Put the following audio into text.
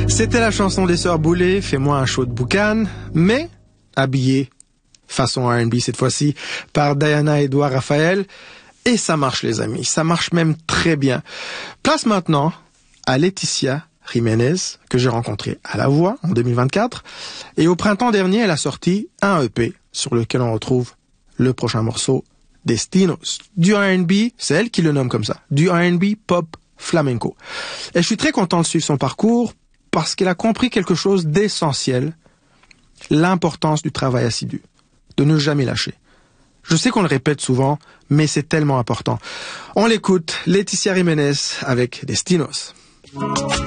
C'était la chanson des Sœurs Boulay, Fais-moi un show de boucan, mais habillé façon R&B cette fois-ci par Diana Edouard Raphael. Et ça marche les amis, ça marche même très bien. Place maintenant à Laetitia Jiménez, que j'ai rencontrée à La Voix en 2024. Et au printemps dernier, elle a sorti un EP sur lequel on retrouve le prochain morceau, Destinos. Du R&B, c'est elle qui le nomme comme ça, du R&B pop flamenco. Et je suis très content de suivre son parcours parce qu'elle a compris quelque chose d'essentiel, l'importance du travail assidu, de ne jamais lâcher. Je sais qu'on le répète souvent, mais c'est tellement important. On l'écoute, Laetitia Jiménez avec Destinos.